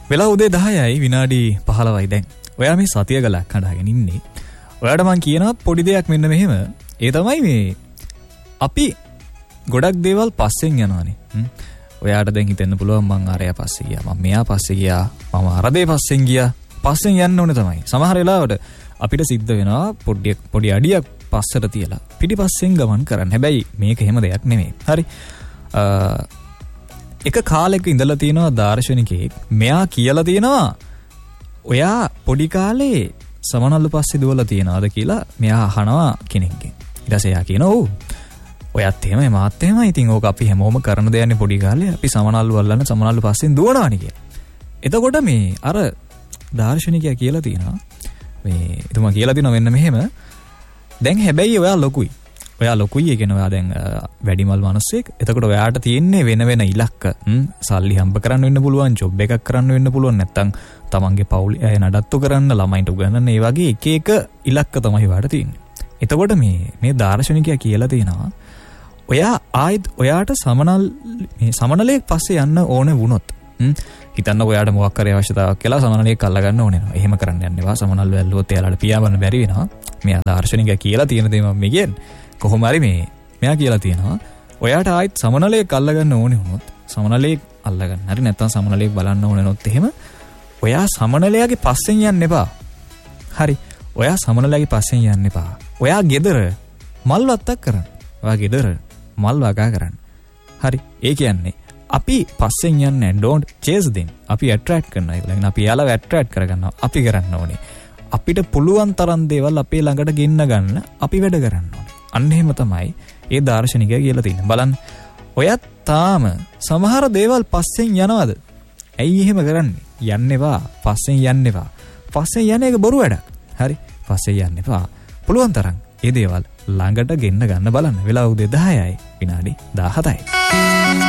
වෙලා උදේ 10යි විනාඩි 15යි දැන්. ඔයා මේ සතිය ගලක් හදාගෙන ඉන්නේ. ඔයාට මං කියනවා පොඩි දෙයක් මෙන්න මෙහෙම. ඒ තමයි මේ අපි ගොඩක් දේවල් පස්සෙන් යනවානේ. ඔයාට දැන් හිතෙන්න පුළුවන් මං අරයා පස්සේ ගියා. මම මෙයා පස්සේ ගියා. මම අර දේ පස්සෙන් ගියා. පස්සෙන් යන්න ඕනේ තමයි. සමහර වෙලාවට අපිට සිද්ධ වෙනවා පොඩි අඩියක් පස්සට තියලා පිටිපස්සෙන් ගමන් කරන්න. හැබැයි මේක එහෙම දෙයක් නෙමෙයි. හරි. එක කාලෙක ඉඳලා තියෙනවා දාර්ශනිකයෙක්. මෙයා කියලා තියෙනවා ඔයා පොඩි කාලේ සමනල්ලු පස්සේ දුවලා තියනවාද කියලා මෙයා අහනවා කෙනෙක්ගෙන්. ඊට පස්සේ එයා කියනවා ඔව්. ඔයත් එහෙමයි මාත් එහෙමයි. ඉතින් ඕක අපි හැමෝම කරන දෙයක්නේ පොඩි කාලේ. අපි සමනල්ලු අල්ලන්න සමනල්ලු පස්සෙන් දුවනවානේ කියලා. එතකොට මේ අර දාර්ශනිකයා කියලා තියෙනවා මේ එතුමා කියලා තියෙනවා මෙන්න මෙහෙම. දැන් හැබැයි ඔයා ලොකුයි. ඔයා ලොකුයි. ඒ කියන්නේ ඔයා දැන් වැඩිමල් මිනිස්සෙක්. එතකොට ඔයාට තියෙන්නේ වෙන වෙන ඉලක්ක. සල්ලි හම්බ කරන්න වෙන්න පුළුවන්, ජොබ් එකක් කරන්න වෙන්න පුළුවන්, නැත්තම් තමන්ගේ පවුල නඩත්තු කරන්න, ළමයින්ට උගන්වන්න, ඒ වගේ එක එක ඉලක්ක තමයි ඔයාට තියෙන්නේ. එතකොට මේ දාර්ශනිකයා කියලා තියෙනවා ඔයා ආයිත් ඔයාට සමනලයක් පස්සේ යන්න ඕනේ වුණොත් හිතන්න ඔයාට මොකක් කරේ අවශ්‍යතාවක් කියලා සමනලයක් අල්ල ගන්න ඕනේ නෝ. එහෙම කරන්න යන්න එපා. සමනල් වැල්ලුවොත් එයාලට පියාඹන්න බැරි වෙනවා. මෙයා දාර්ශනිකයා කියලා තියෙන දේ මම කියන්නේ. කොහොම හරි මෙයා කියලා තියෙනවා ඔයාට ආයිත් සමනලයක් අල්ල ගන්න ඕනේ වුණොත් සමනලයක් අල්ල ගන්න. හරි නැත්නම් සමනලයක් බලන්න ඕනේ නොත් එහෙම ඔයා සමනලයාගේ පස්සෙන් යන්න එපා. හරි. ඔයා සමනලයාගේ පස්සෙන් යන්න එපා. ඔයා ගෙදර මල් වත්තක් කරන්න. ඔයා ගෙදර මල් වගා කරන්න. හරි. ඒ කියන්නේ අපි පස්සෙන් යන්නේ don't chase them. අපි attract කරනවා. ඒ කියන්නේ අපි යාළුවා attract කරගන්නවා. අපි කරන්න ඕනේ. අපිට පුළුවන් තරම් දේවල් අපේ ළඟට ගෙන්න ගන්න අපි වැඩ කරන්න ඕනේ. අන්න එහෙම තමයි ඒ දාර්ශනිකයා කියලා තියෙන්නේ. බලන්න. ඔයත් තාම සමහර දේවල් පස්සෙන් යනවද? ඇයි එහෙම කරන්නේ? යන්න එපා. පස්සෙන් යන්න එපා. පස්සෙන් යන එක බොරු වැඩක්. හරි. පස්සෙන් යන්න එපා. පුළුවන් තරම් ඒ දේවල් ළඟට ගෙන්න ගන්න බලන්න. වෙලාව උදේ 10යි විනාඩි 17යි.